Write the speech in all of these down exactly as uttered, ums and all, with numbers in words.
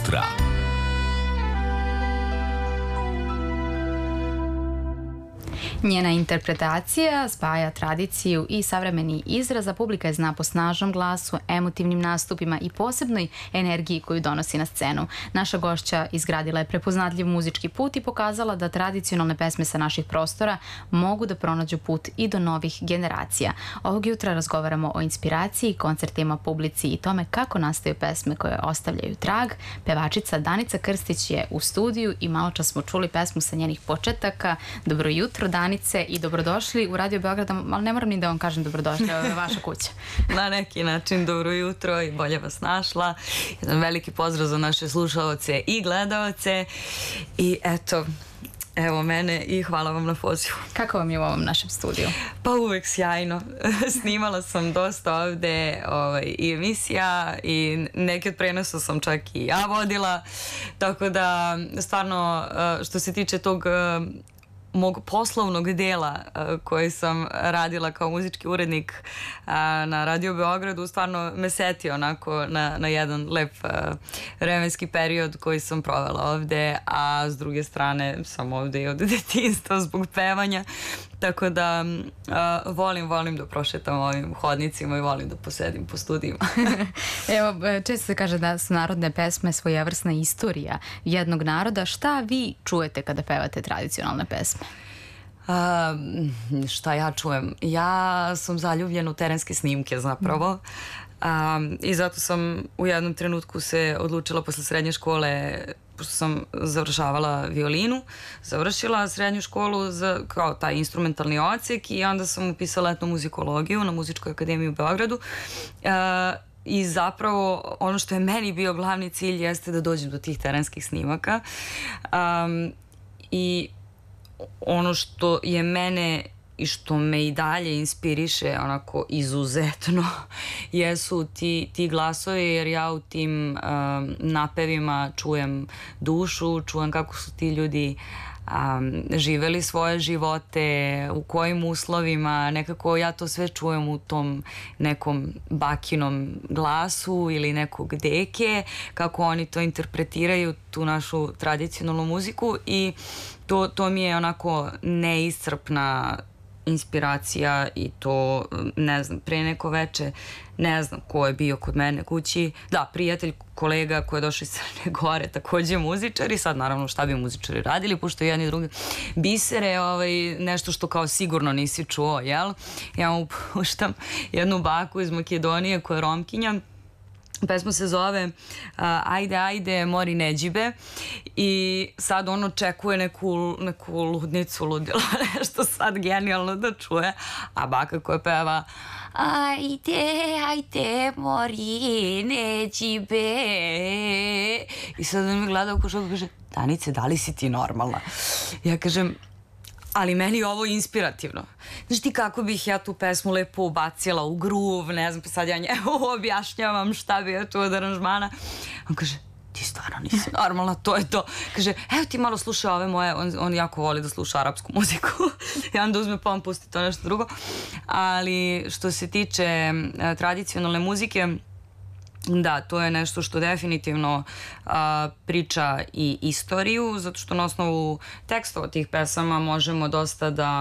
jutra. Njena interpretacija spaja tradiciju i savremeni izraz, a publika je zna po snažnom glasu, emotivnim nastupima i posebnoj energiji koju donosi na scenu. Naša gošća izgradila je prepoznatljiv muzički put i pokazala da tradicionalne pesme sa naših prostora mogu da pronađu put i do novih generacija. Ovog jutra razgovaramo o inspiraciji, koncertima, publici i tome kako nastaju pesme koje ostavljaju trag. Pevačica Danica Krstić je u studiju i malo čas smo čuli pesmu sa njenih početaka. Dobro jutro, Danice, i dobrodošli u Radio Beograd, ali ne moram ni da vam kažem dobrodošli, ovo je vaša kuća. Na neki način dobro jutro i bolje vas našla. Jedan veliki pozdrav za naše slušaoce i gledaoce. I eto, evo mene i hvala vam na pozivu. Kako vam je u ovom našem studiju? Pa uvek sjajno. Snimala sam dosta ovde ovaj, i emisija i neke od prenosa sam čak i ja vodila. Tako da, stvarno, što se tiče tog mog poslovnog dela uh, koji sam radila kao muzički urednik uh, na Radio Beogradu, stvarno me setio onako na, na jedan lep uh, vremenski period koji sam provela ovde, a s druge strane sam ovde i od detinjstva zbog pevanja, tako da uh, volim, volim da prošetam ovim hodnicima i volim da posedim po studijima. Evo, često se kaže da su narodne pesme svojevrsna istorija jednog naroda. Šta vi čujete kada pevate tradicionalne pesme? Uh, šta ja čujem? Ja sam zaljubljena u terenske snimke zapravo. Um, I zato sam u jednom trenutku se odlučila posle srednje škole, pošto sam završavala violinu, završila srednju školu za, kao taj instrumentalni odsek, i onda sam upisala etnomuzikologiju na Muzičkoj akademiji u Beogradu. Uh, I zapravo ono što je meni bio glavni cilj jeste da dođem do tih terenskih snimaka. Um, I ono što je mene i što me i dalje inspiriše onako izuzetno jesu ti, ti glasovi, jer ja u tim um, napevima čujem dušu, čujem kako su ti ljudi um, živeli svoje živote, u kojim uslovima, nekako ja to sve čujem u tom nekom bakinom glasu ili nekog deke, kako oni to interpretiraju, tu našu tradicionalnu muziku, i to, to mi je onako neiscrpna inspiracija. I to, ne znam, pre neko veče, ne znam ko je bio kod mene kući, da, prijatelj, kolega koji je došao iz Crne Gore, takođe muzičari, sad naravno šta bi muzičari radili, pušto jedni drugi bisere, ovaj, nešto što kao sigurno nisi čuo, jel? Ja mu puštam jednu baku iz Makedonije koja je Romkinja. Pesma se zove uh, Ajde, ajde, mori neđibe, i sad on očekuje neku, neku ludnicu, ludila, nešto sad genijalno da čuje, a baka koja peva Ajde, ajde, mori neđibe, i sad on mi gleda oko šoka i kaže, Danice, da li si ti normalna? Ja kažem, ali meni je ovo inspirativno. Znaš ti kako bih ja tu pesmu lepo ubacila u groove, ne znam, pa sad ja njemu objašnjavam šta bi ja tu od aranžmana. On kaže, ti stvarno nisi normalna, to je to. Kaže, evo ti malo slušaj ove moje, on, on jako voli da sluša arapsku muziku. I onda uzme pa on pusti to nešto drugo. Ali što se tiče uh, tradicionalne muzike, da, to je nešto što definitivno a, priča i istoriju, zato što na osnovu tekstova tih pesama možemo dosta da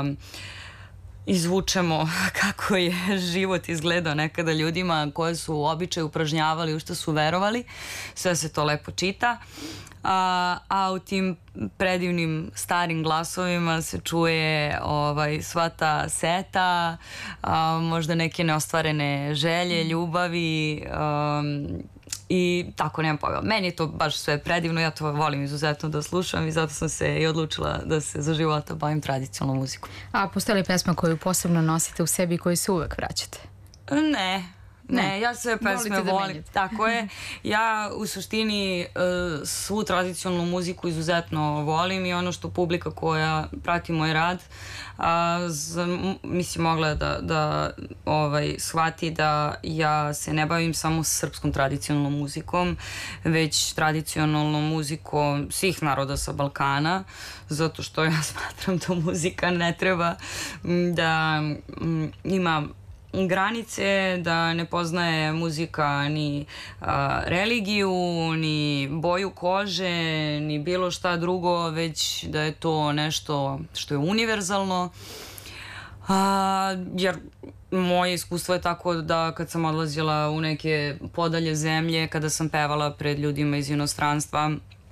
izvučemo kako je život izgledao nekada ljudima koje su običaj upražnjavali, u što su verovali. Sve se to lepo čita. A, a u tim predivnim starim glasovima se čuje ovaj, sva ta seta, a, možda neke neostvarene želje, ljubavi, um, i tako, nemam pojma. Meni je to baš sve predivno, ja to volim izuzetno da slušam, i zato sam se i odlučila da se za života bavim tradicionalnom muzikom. A postoji li pesma koju posebno nosite u sebi i koju se uvek vraćate? Ne. Ne, ja sve pesme volim. Tako je. Ja u suštini uh, svu tradicionalnu muziku izuzetno volim, i ono što publika koja prati moj rad uh, z, mislim mogla da, da ovaj, shvati da ja se ne bavim samo srpskom tradicionalnom muzikom, već tradicionalnom muzikom svih naroda sa Balkana, zato što ja smatram da muzika ne treba da m, ima granice, da ne poznaje muzika ni a, religiju, ni boju kože, ni bilo šta drugo, već da je to nešto što je univerzalno. A, jer moje iskustvo je tako da kad sam odlazila u neke podalje zemlje, kada sam pevala pred ljudima iz inostranstva,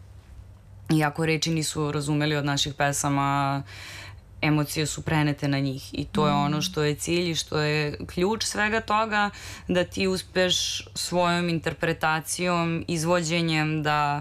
iako reči nisu razumeli od naših pesama, emocije su prenete na njih i to je ono što je cilj i što je ključ svega toga, da ti uspeš svojom interpretacijom, izvođenjem da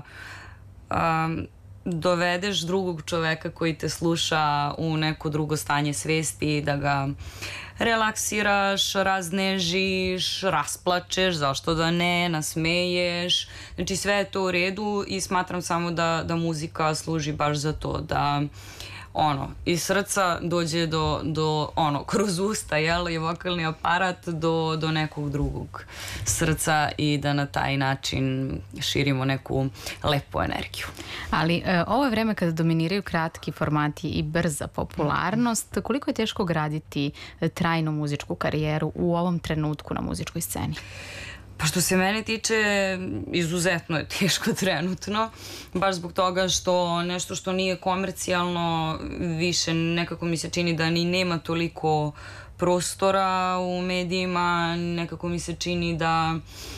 um, dovedeš drugog čoveka koji te sluša u neko drugo stanje svesti, da ga relaksiraš, raznežiš, rasplačeš, zašto da ne, nasmeješ. Znači sve je to u redu i smatram samo da, da muzika služi baš za to, da ono, iz srca dođe do, do ono, kroz usta, jel, i vokalni aparat do, do nekog drugog srca i da na taj način širimo neku lepu energiju. Ali e, ovo je vreme kada dominiraju kratki formati i brza popularnost. Koliko je teško graditi trajnu muzičku karijeru u ovom trenutku na muzičkoj sceni? Pa što se mene tiče, izuzetno je teško trenutno, baš zbog toga što nešto što nije komercijalno više nekako mi se čini da ni nema toliko prostora u medijima, nekako mi se čini da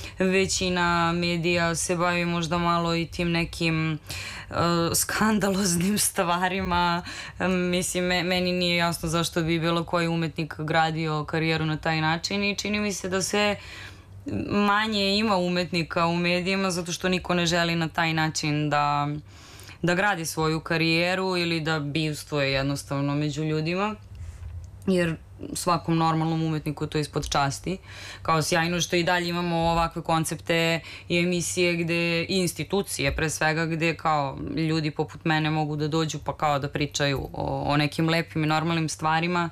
većina medija se bavi možda malo i tim nekim uh, skandaloznim stvarima. Mislim, me, meni nije jasno zašto bi bilo koji umetnik gradio karijeru na taj način i čini mi se da sve manje ima umetnika u medijima zato što niko ne želi na taj način da, da gradi svoju karijeru ili da bivstvuje jednostavno među ljudima, jer svakom normalnom umetniku to je ispod časti. Kao sjajno što i dalje imamo ovakve koncepte i emisije gde, i institucije pre svega, gde kao ljudi poput mene mogu da dođu pa kao da pričaju o, o nekim lepim i normalnim stvarima.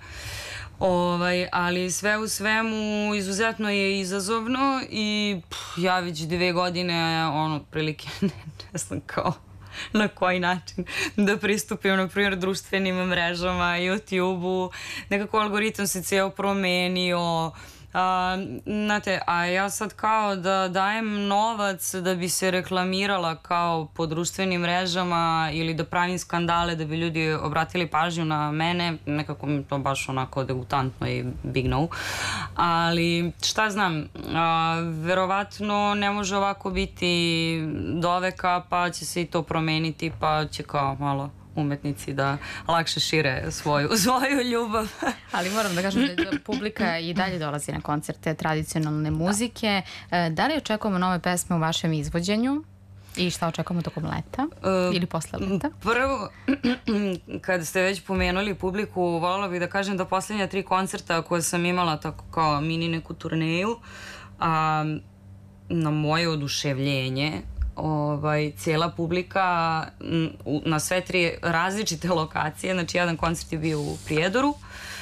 Ovaj, ali sve u svemu izuzetno je izazovno i pff, ja već dve godine ono, prilike ne, ne znam kao na koji način da pristupim, na primjer, društvenim mrežama, YouTube-u, nekako algoritam se ceo promenio. A, znate, a ja sad kao da dajem novac da bi se reklamirala kao po društvenim mrežama ili da pravim skandale da bi ljudi obratili pažnju na mene, nekako mi to baš onako degutantno i big no. Ali šta znam, a, verovatno ne može ovako biti doveka, pa će se i to promeniti, pa će kao malo umetnici da lakše šire svoju, svoju ljubav. Ali moram da kažem da publika i dalje dolazi na koncerte tradicionalne muzike. Da li očekujemo nove pesme u vašem izvođenju? I šta očekujemo tokom leta? Uh, ili posle leta? Prvo, kada ste već pomenuli publiku, voljela bih da kažem da posljednja tri koncerta koje sam imala tako kao mini neku turneju, a, na moje oduševljenje, ovaj, cijela publika na sve tri različite lokacije, znači jedan koncert je bio u Prijedoru,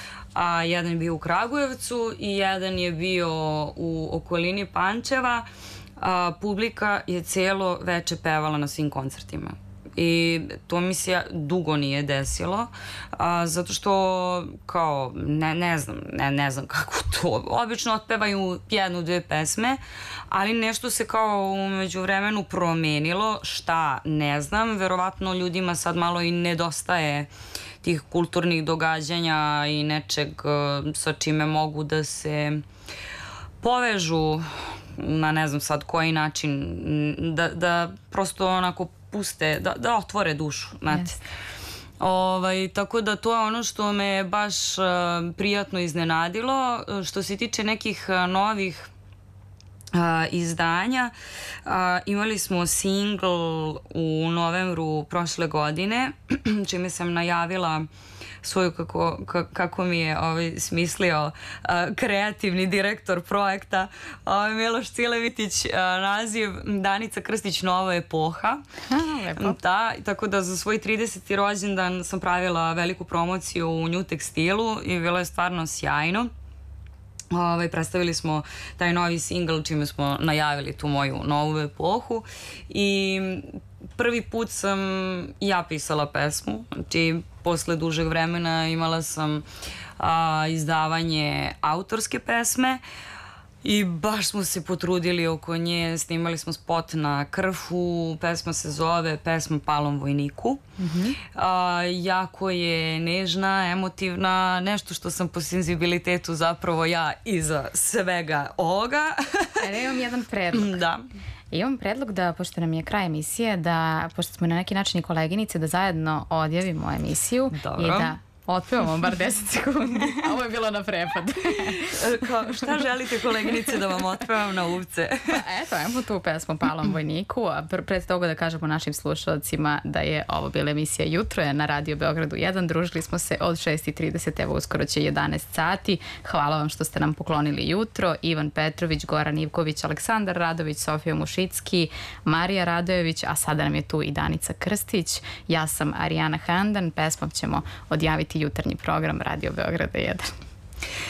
a jedan je bio u Kragujevcu i jedan je bio u okolini Pančeva, a publika je cijelo veče pevala na svim koncertima. I to mi se dugo nije desilo, a, zato što kao, ne, ne znam, ne, ne znam kako to, obično otpevaju jednu, dve pesme, ali nešto se kao u međuvremenu promenilo, šta ne znam, verovatno ljudima sad malo i nedostaje tih kulturnih događanja i nečeg sa čime mogu da se povežu na ne znam sad koji način, da, da prosto onako puste, da, da otvore dušu, znate. Yes. Ovaj, tako da to je ono što me baš uh, prijatno iznenadilo. Što se tiče nekih uh, novih uh, izdanja, uh, imali smo single u novembru prošle godine, čime sam najavila svoju, kako, kako mi je ovaj, smislio uh, kreativni direktor projekta ovaj, Miloš Cilevitić, uh, naziv Danica Krstić Nova epoha. Lepo. Da, tako da za svoj trideseti rođendan sam pravila veliku promociju u New Tekstilu i bilo je stvarno sjajno. Ovaj, predstavili smo taj novi single čime smo najavili tu moju novu epohu i prvi put sam ja pisala pesmu, znači posle dužeg vremena imala sam a, izdavanje autorske pesme. I baš smo se potrudili oko nje, snimali smo spot na Krfu, pesma se zove Pesma Palom vojniku. Mm-hmm. A, jako je nežna, emotivna, nešto što sam po senzibilitetu zapravo ja iza svega ovoga. E, imam jedan predlog. Da. Imam predlog da, pošto nam je kraj emisije, da, pošto smo na neki način i koleginice, da zajedno odjavimo emisiju. Dobro. I da otpevamo bar deset sekundi. Ovo je bilo na prepad. Kao, šta želite, koleginice, da vam otpevam na uvce? Pa eto, ajmo tu pesmu Palom vojniku, a pr pred toga da kažemo našim slušalcima da je ovo bila emisija Jutro je na Radio Beogradu jedan. Družili smo se od šest i trideset, evo uskoro će jedanaest sati. Hvala vam što ste nam poklonili jutro. Ivan Petrović, Goran Ivković, Aleksandar Radović, Sofija Mušicki, Marija Radojević, a sada nam je tu i Danica Krstić. Ja sam Arijana Handan, pesmom ćemo odjaviti jutarnji program Radio Beograda jedan.